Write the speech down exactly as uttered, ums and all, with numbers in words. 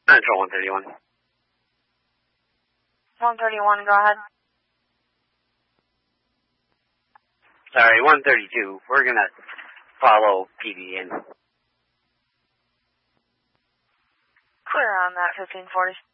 Central one thirty-one. one thirty-one, go ahead. Sorry, one thirty-two. We're going to follow P D in. Clear on that fifteen forty.